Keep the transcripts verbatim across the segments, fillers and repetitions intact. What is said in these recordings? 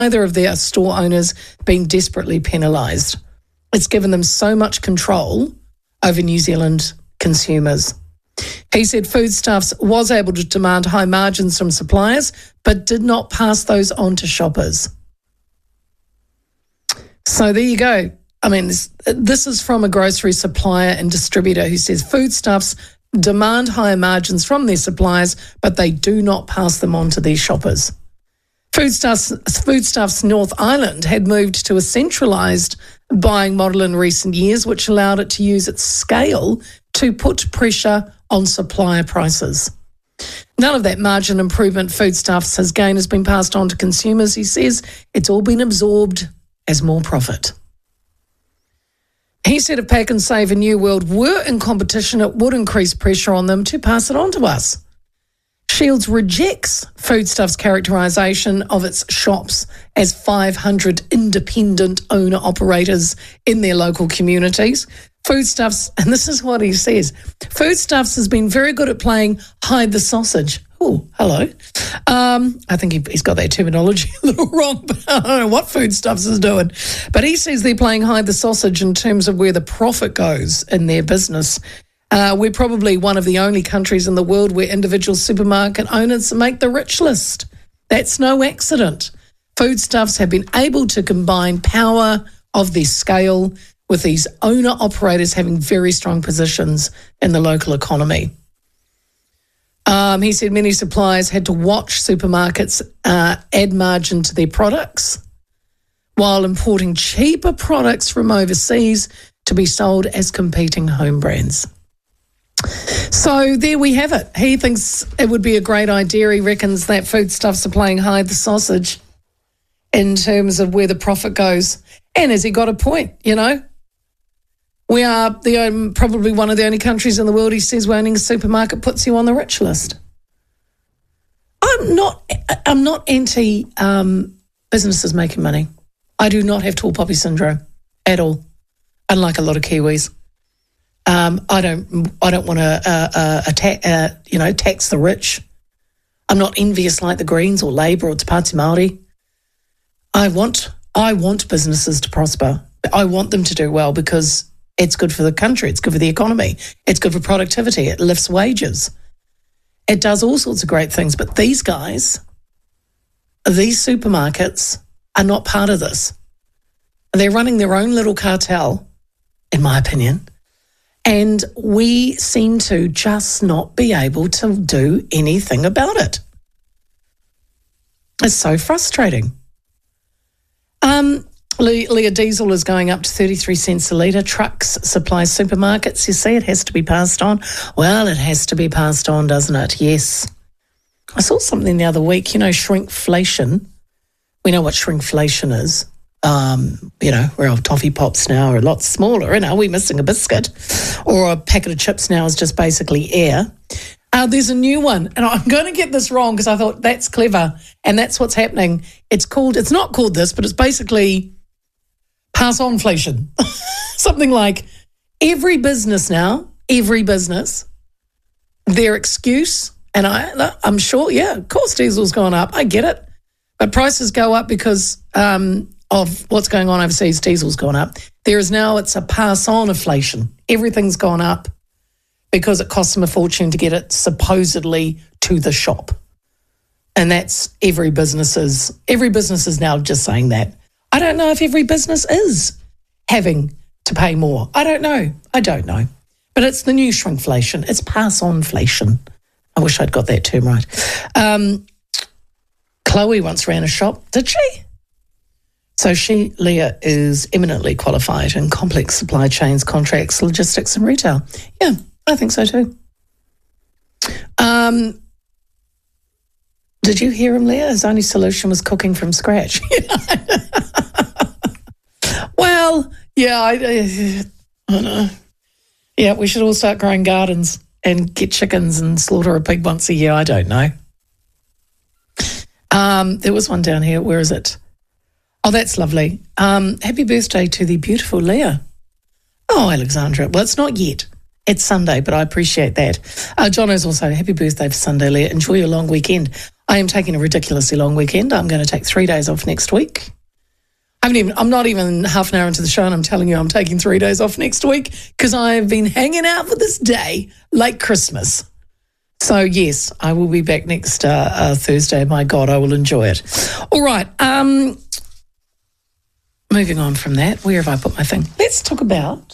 neither of their store owners been desperately penalised. It's given them so much control over New Zealand consumers. He said Foodstuffs was able to demand high margins from suppliers, but did not pass those on to shoppers. So there you go. I mean, this, this is from a grocery supplier and distributor who says Foodstuffs demand higher margins from their suppliers, but they do not pass them on to their shoppers. Foodstuffs, Foodstuffs North Island had moved to a centralised buying model in recent years, which allowed it to use its scale to put pressure on supplier prices. None of that margin improvement Foodstuffs has gained has been passed on to consumers. He says it's all been absorbed as more profit. He said if Pack and Save and New World were in competition, it would increase pressure on them to pass it on to us. Shields rejects Foodstuffs' characterisation of its shops as five hundred independent owner-operators in their local communities. Foodstuffs, and this is what he says, Foodstuffs has been very good at playing hide the sausage. Oh, hello. Um, I think he, he's got that terminology a little wrong, but I don't know what Foodstuffs is doing. But he says they're playing hide the sausage in terms of where the profit goes in their business. Uh, we're probably one of the only countries in the world where individual supermarket owners make the rich list. That's no accident. Foodstuffs have been able to combine power of their scale with these owner-operators having very strong positions in the local economy. Um, he said many suppliers had to watch supermarkets uh, add margin to their products while importing cheaper products from overseas to be sold as competing home brands. So there we have it. He thinks it would be a great idea. He reckons that Foodstuffs are playing hide the sausage in terms of where the profit goes. And has he got a point, you know? We are the um, probably one of the only countries in the world, he says, where owning a supermarket puts you on the rich list. I'm not I'm not anti um, businesses making money. I do not have tall poppy syndrome at all, unlike a lot of Kiwis. Um, I don't I don't want to uh, uh, attack uh, you know tax the rich. I'm not envious like the Greens or Labour or Te Pāti Māori. I want I want businesses to prosper. I want them to do well because it's good for the country. It's good for the economy. It's good for productivity. It lifts wages. It does all sorts of great things. But these guys, these supermarkets are not part of this. They're running their own little cartel, in my opinion. And we seem to just not be able to do anything about it. It's so frustrating. Um... Leah diesel is going up to thirty-three cents a litre. Trucks supply supermarkets. You see, it has to be passed on. Well, it has to be passed on, doesn't it? Yes. I saw something the other week, you know, shrinkflation. We know what shrinkflation is. Um, you know, where our toffee pops now are a lot smaller, and are we missing a biscuit? Or a packet of chips now is just basically air. Uh, there's a new one, and I'm going to get this wrong because I thought that's clever, and that's what's happening. It's called, it's not called this, but it's basically pass-on-flation. Something like every business now, every business, their excuse, and I, I'm sure, yeah, of course diesel's gone up. I get it. But prices go up because um, of what's going on overseas. Diesel's gone up. There is now, it's a pass-on inflation. Everything's gone up because it costs them a fortune to get it supposedly to the shop. And that's every business's, every business is now just saying that. I don't know if every business is having to pay more. I don't know. I don't know. But it's the new shrinkflation. It's pass-on-flation. I wish I'd got that term right. Um, Chloe once ran a shop. Did she? So she, Leah, is eminently qualified in complex supply chains, contracts, logistics and retail. Yeah, I think so too. Um, did you hear him, Leah? His only solution was cooking from scratch. Well, yeah, I, I don't know. Yeah, we should all start growing gardens and get chickens and slaughter a pig once a year. I don't know. Um, there was one down here. Where is it? Oh, that's lovely. Um, happy birthday to the beautiful Leah. Oh, Alexandra. Well, it's not yet. It's Sunday, but I appreciate that. Uh, Jono's also, happy birthday for Sunday, Leah. Enjoy your long weekend. I am taking a ridiculously long weekend. I'm going to take three days off next week. I haven't even, I'm not even half an hour into the show and I'm telling you I'm taking three days off next week because I've been hanging out for this day like Christmas. So, yes, I will be back next uh, uh, Thursday. My God, I will enjoy it. All right. Um, moving on from that, where have I put my thing? Let's talk about...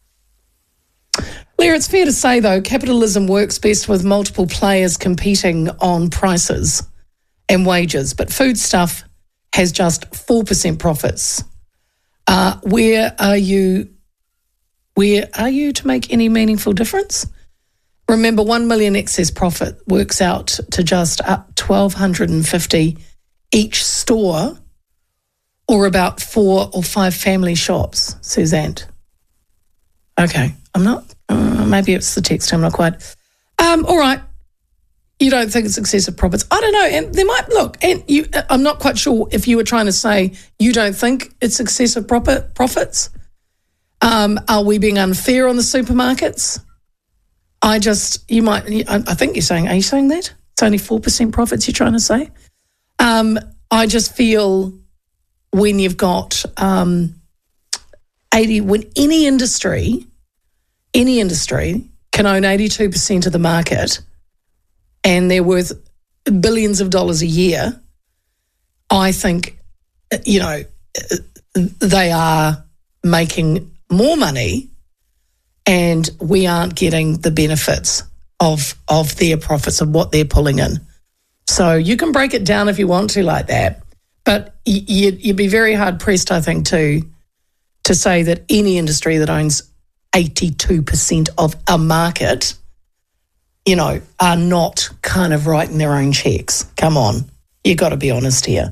Leah, it's fair to say, though, capitalism works best with multiple players competing on prices and wages, but foodstuff has just four percent profits. Uh, where are you, where are you to make any meaningful difference? Remember, one million excess profit works out to just up twelve fifty each store or about four or five family shops, Suzanne. Okay, I'm not... Uh, maybe it's the text, I'm not quite. Um, all right. You don't think it's excessive profits? I don't know. And there might, look, and you, I'm not quite sure if you were trying to say you don't think it's excessive profit, profits. Um, are we being unfair on the supermarkets? I just, you might, I think you're saying, are you saying that? It's only four percent profits you're trying to say? Um, I just feel when you've got um, eighty, when any industry... Any industry can own eighty-two percent of the market and they're worth billions of dollars a year. I think, you know, they are making more money and we aren't getting the benefits of, of their profits, of what they're pulling in. So you can break it down if you want to like that, but you'd, you'd be very hard-pressed, I think, to, to say that any industry that owns eighty-two percent of a market, you know, are not kind of writing their own checks. Come on. You got to be honest here.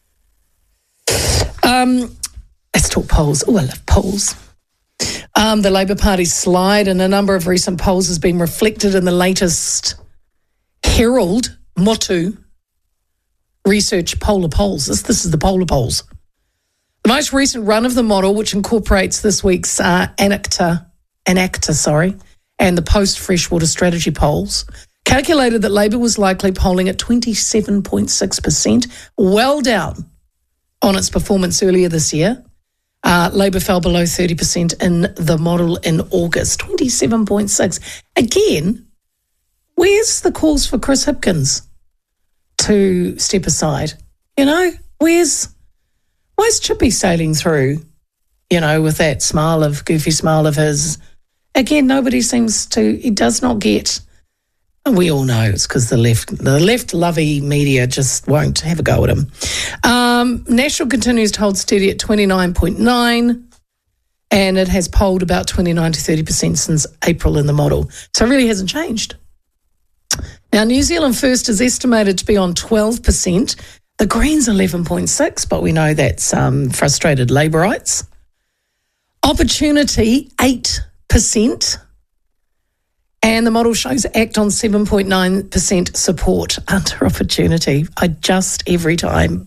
Um, let's talk polls. Oh, I love polls. Um, the Labour Party's slide in a number of recent polls has been reflected in the latest Herald Motu research polar polls. This, this is the polar polls. The most recent run of the model, which incorporates this week's uh, ANACTA, ANACTA, sorry, and the post-Freshwater strategy polls, calculated that Labour was likely polling at twenty-seven point six percent, well down on its performance earlier this year. Uh, Labour fell below thirty percent in the model in August, twenty-seven point six. Again, where's the calls for Chris Hipkins to step aside? You know, where's... Why's Chippy sailing through, you know, with that smile of, goofy smile of his? Again, nobody seems to, he does not get, we all know it's because the left, the left-lovey media just won't have a go at him. Um, National continues to hold steady at twenty-nine point nine, and it has polled about twenty-nine to thirty percent since April in the model. So it really hasn't changed. Now, New Zealand First is estimated to be on twelve percent. The Greens eleven point six, but we know that's um, frustrated Labourites. Opportunity eight percent. And the model shows ACT on seven point nine percent support under Opportunity. I just, every time,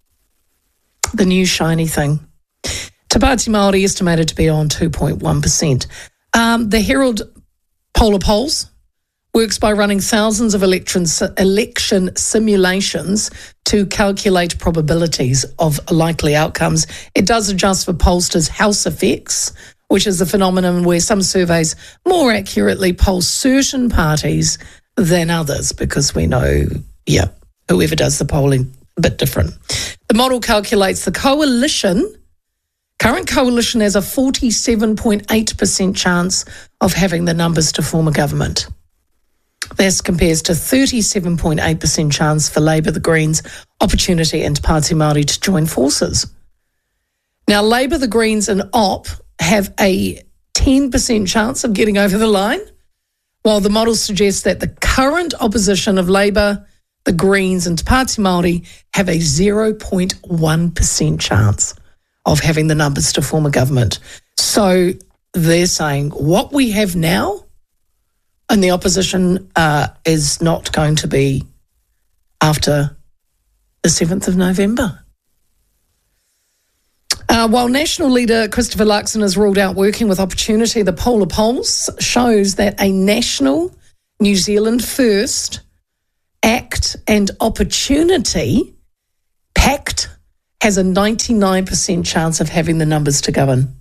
the new shiny thing. Te Pāti Māori estimated to be on two point one percent. Um, the Herald Polar Polls works by running thousands of election, election simulations to calculate probabilities of likely outcomes. It does adjust for pollsters' house effects, which is a phenomenon where some surveys more accurately poll certain parties than others, because we know, yeah, whoever does the polling, a bit different. The model calculates the coalition. Current coalition has a forty-seven point eight percent chance of having the numbers to form a government. This compares to thirty-seven point eight percent chance for Labour, the Greens, Opportunity and Te Pāti Māori to join forces. Now, Labour, the Greens and Op have a ten percent chance of getting over the line, while the model suggests that the current opposition of Labour, the Greens and Te Pāti Māori have a zero point one percent chance of having the numbers to form a government. So they're saying what we have now and the opposition uh, is not going to be after the seventh of November. Uh, while National leader Christopher Luxon has ruled out working with Opportunity, the Polar Polls shows that a national New Zealand First Act and Opportunity pact has a ninety-nine percent chance of having the numbers to govern.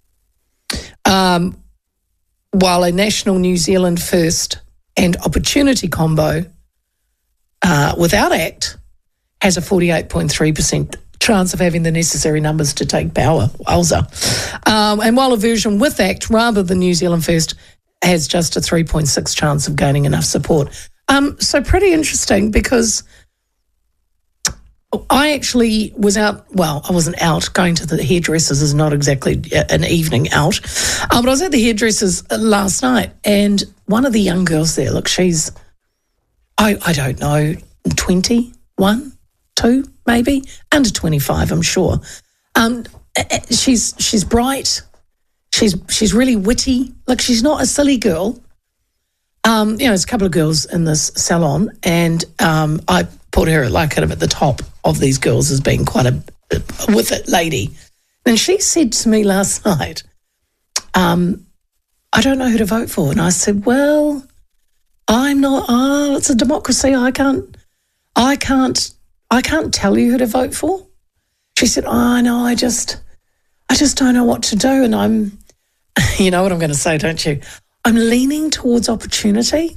Um, while a national New Zealand First and Opportunity combo uh, without Act has a forty-eight point three percent chance of having the necessary numbers to take power. Wowza. Um, and while a version with Act rather than New Zealand First has just a three point six chance of gaining enough support. Um, so pretty interesting, because I actually was out, well, I wasn't out. Going to the hairdressers is not exactly an evening out. Uh, but I was at the hairdressers last night, and one of the young girls there, look, she's, I, I don't know, twenty-one, two, maybe, under twenty-five, I'm sure. Um, she's she's bright. She's she's really witty. Like, she's not a silly girl. Um, you know, there's a couple of girls in this salon, and um, I put her like kind of at the top of these girls as being quite a, a with it lady. And she said to me last night, um, I don't know who to vote for. And I said, well, I'm not, oh, it's a democracy. I can't, I can't, I can't tell you who to vote for. She said, oh, no, I just, I just don't know what to do. And I'm, you know what I'm going to say, don't you? I'm leaning towards Opportunity.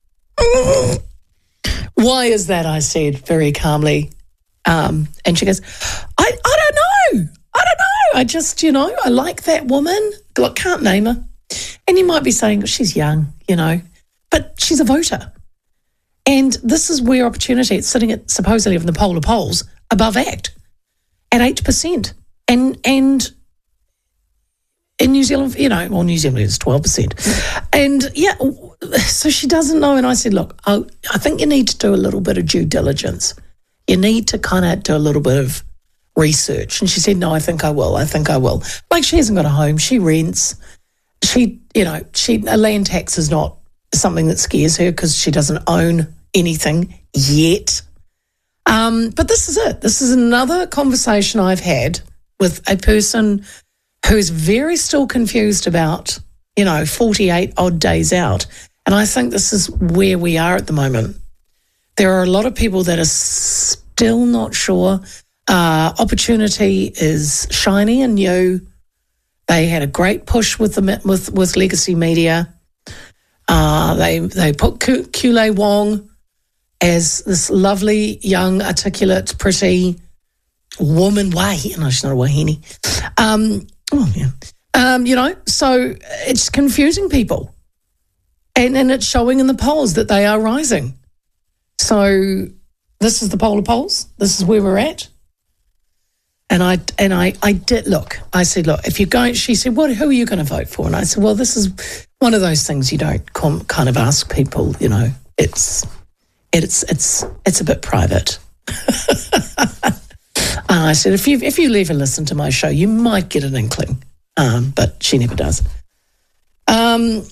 Why is that? I said very calmly. Um, and she goes, I, I don't know. I don't know. I just, you know, I like that woman. Look, can't name her. And you might be saying, she's young, you know, but she's a voter. And this is where Opportunity, it's sitting at supposedly in the polar polls above Act at eight percent. And, and in New Zealand, you know, well, New Zealand is twelve percent. And yeah, so she doesn't know. And I said, look, I, I think you need to do a little bit of due diligence. You need to kind of do a little bit of research. And she said, no, I think I will. I think I will. Like, she hasn't got a home. She rents. She, you know, she, a land tax is not something that scares her because she doesn't own anything yet. Um, but this is it. This is another conversation I've had with a person who's very still confused about, you know, forty-eight odd days out. And I think this is where we are at the moment. There are a lot of people that are still not sure. Uh, Opportunity is shiny and new. They had a great push with the with with Legacy Media. Uh, they they put Kule Wong as this lovely, young, articulate, pretty woman. Wahine, no, she's not a Wahine. Um, oh yeah, um, you know. So it's confusing people, and and it's showing in the polls that they are rising. So this is the polar polls. This is where we're at. And I and I, I did look. I said, look, if you're going, she said, what? Who are you going to vote for? And I said, well, this is one of those things you don't com- kind of ask people. You know, it's it's it's it's a bit private. And I said, if you if you ever listen to my show, you might get an inkling, um, but she never does. Um,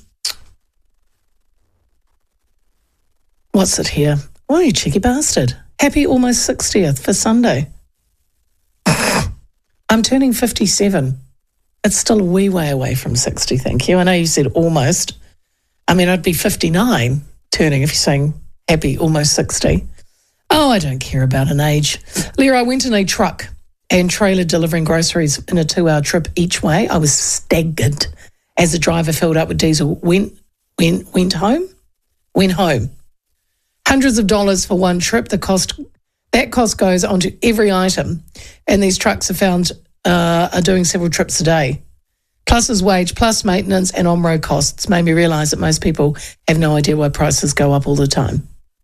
what's it here? Oh, you cheeky bastard! Happy almost sixtieth for Sunday. I'm turning fifty-seven. It's still a wee way away from sixty, thank you. I know you said almost. I mean, I'd be fifty-nine turning if you're saying happy almost sixty. Oh, I don't care about an age. Leah, I went in a truck and trailer delivering groceries in a two-hour trip each way. I was staggered as the driver filled up with diesel. Went, went, went home? Went home. Hundreds of dollars for one trip. The cost... That cost goes onto every item, and these trucks are found uh, are doing several trips a day. Plus his wage, plus maintenance and on-road costs made me realise that most people have no idea why prices go up all the time.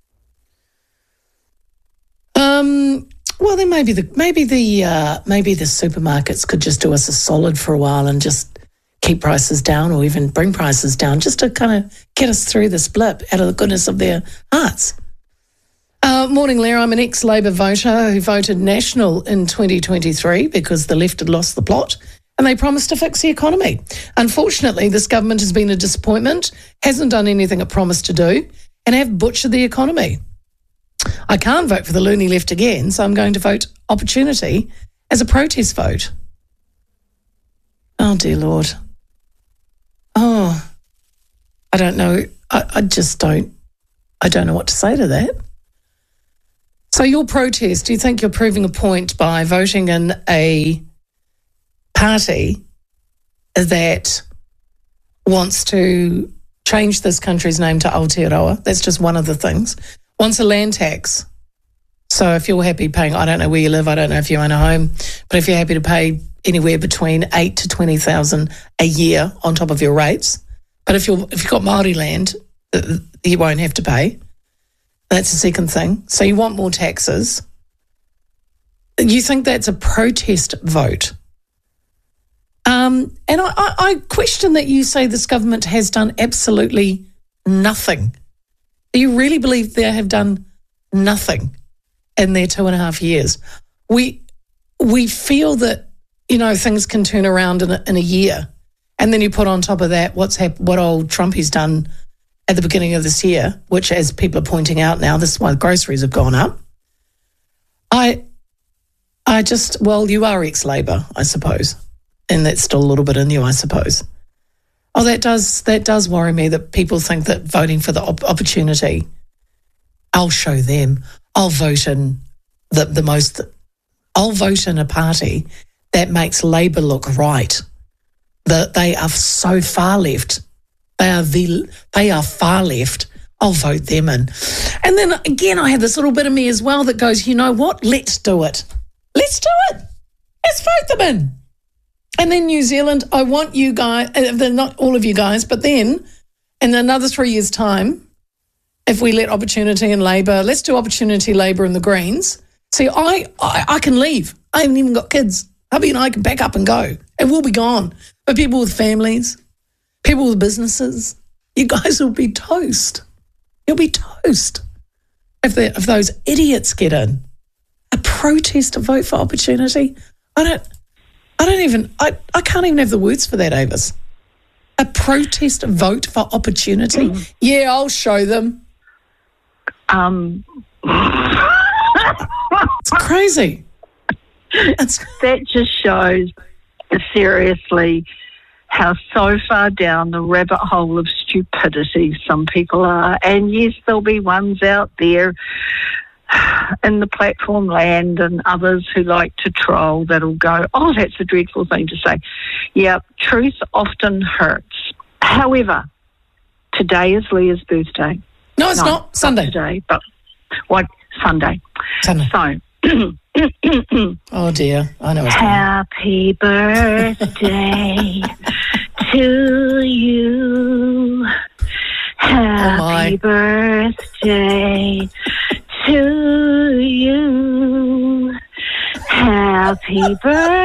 Um, well, then maybe the maybe the uh, maybe the supermarkets could just do us a solid for a while and just keep prices down, or even bring prices down, just to kind of get us through this blip out of the goodness of their hearts. Uh, morning, Leah. I'm an ex-Labor voter who voted National in twenty twenty-three because the left had lost the plot and they promised to fix the economy. Unfortunately, this government has been a disappointment, hasn't done anything it promised to do, and have butchered the economy. I can't vote for the loony left again, so I'm going to vote Opportunity as a protest vote. Oh, dear Lord. Oh, I don't know. I, I just don't, I don't know what to say to that. So your protest, do you think you're proving a point by voting in a party that wants to change this country's name to Aotearoa? That's just one of the things. Wants a land tax. So if you're happy paying, I don't know where you live, I don't know if you own a home, but if you're happy to pay anywhere between eight to twenty thousand a year on top of your rates, but if you're if you've got Māori land, you won't have to pay. That's the second thing. So you want more taxes. You think that's a protest vote? Um, and I, I, I question that you say this government has done absolutely nothing. Do you really believe they have done nothing in their two and a half years? We we feel that, you know, things can turn around in a, in a year, and then you put on top of that what's hap- what old Trumpy's done at the beginning of this year, which, as people are pointing out now, this is why groceries have gone up. I, I just, well, you are ex-Labor, I suppose, and that's still a little bit in you, I suppose. Oh, that does that does worry me that people think that voting for the op- opportunity, I'll show them. I'll vote in the the most. I'll vote in a party that makes Labor look right. That they are so far left. They are the they are far left. I'll vote them in. And then again, I have this little bit of me as well that goes, you know what? Let's do it. Let's do it. Let's vote them in. And then New Zealand, I want you guys, they're not all of you guys, but then in another three years' time, if we let Opportunity and Labor, let's do Opportunity, Labor and the Greens. See, I, I, I can leave. I haven't even got kids. Hubby and I can pack up and go. It will be gone. But people with families, people with businesses, you guys will be toast. You'll be toast if, if those idiots get in. A protest to vote for Opportunity? I don't... I don't even, I, I can't even have the words for that, Avis. A protest vote for Opportunity? Mm. Yeah, I'll show them. Um, It's crazy. It's... That just shows seriously how so far down the rabbit hole of stupidity some people are. And yes, there'll be ones out there in the platform land and others who like to troll that'll go, oh, that's a dreadful thing to say. Yeah, truth often hurts. However, today is Leah's birthday. No, it's no, not. Sunday. Not today, but what? Sunday. Sunday. So. Oh, dear. I know it's Happy birthday to you. Happy oh birthday to you. Happy birthday.